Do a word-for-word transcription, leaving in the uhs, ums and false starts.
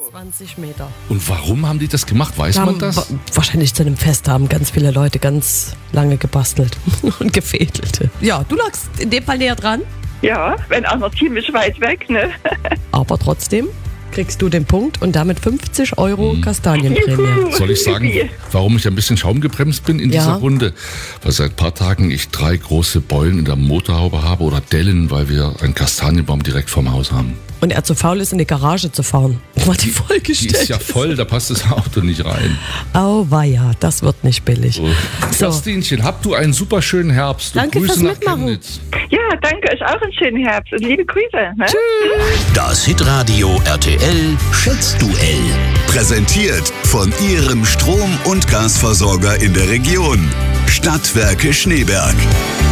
zwanzig Meter. Und warum haben die das gemacht? Weiß Da man haben das? wa- Wahrscheinlich zu einem Fest haben ganz viele Leute ganz lange gebastelt und gefädelt. Ja, du lagst in dem Fall näher dran, Ja, wenn auch noch ziemlich weit weg, ne? aber trotzdem kriegst du den Punkt und damit fünfzig Euro Kastanienprämie. Soll ich sagen, warum ich ein bisschen schaumgebremst bin in Ja. dieser Runde? Weil seit ein paar Tagen ich drei große Beulen in der Motorhaube habe oder Dellen, weil wir einen Kastanienbaum direkt vorm Haus haben. Und er zu faul ist, in die Garage zu fahren. War die Die vollgestellt. ist ja voll, da passt das Auto nicht rein. Auweia, das wird nicht billig. So. So. Kerstinchen, hab du einen super schönen Herbst. Und Danke Grüße fürs nach Mitmachen. Chemnitz. Ja, danke, euch auch einen schönen Herbst und liebe Grüße. Ne? Das Hitradio R T L Schätzduell. Präsentiert von Ihrem Strom- und Gasversorger in der Region. Stadtwerke Schneeberg.